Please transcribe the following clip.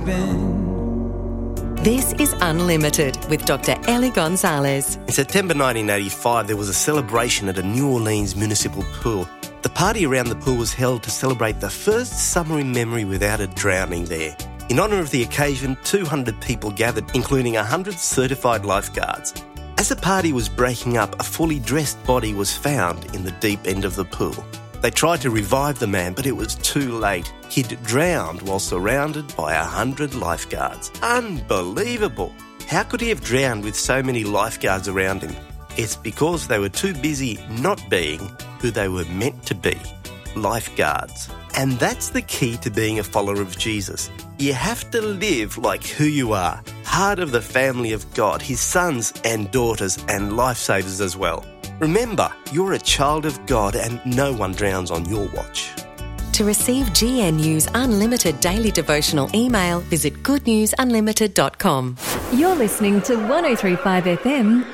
been. This is Unlimited with Dr. Ellie Gonzalez. In September 1985, there was a celebration at a New Orleans municipal pool. The party around the pool was held to celebrate the first summer in memory without a drowning there. In honour of the occasion, 200 people gathered, including 100 certified lifeguards. As the party was breaking up, a fully dressed body was found in the deep end of the pool. They tried to revive the man, but it was too late. He'd drowned while surrounded by 100 lifeguards. Unbelievable! How could he have drowned with so many lifeguards around him? It's because they were too busy not being who they were meant to be, lifeguards. And that's the key to being a follower of Jesus. You have to live like who you are, part of the family of God, his sons and daughters and lifesavers as well. Remember, you're a child of God and no one drowns on your watch. To receive GNU's Unlimited Daily Devotional email, visit goodnewsunlimited.com. You're listening to 103.5 FM